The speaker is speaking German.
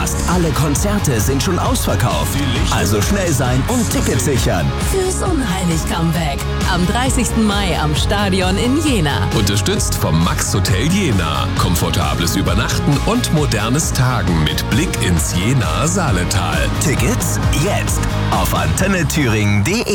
Fast alle Konzerte sind schon ausverkauft. Also schnell sein und Tickets sichern. Fürs Unheilig-Comeback. Am 30. Mai am Stadion in Jena. Unterstützt vom Max Hotel Jena. Komfortables Übernachten und modernes Tagen mit Blick ins Jena Saaletal. Tickets jetzt auf antennethüringen.de.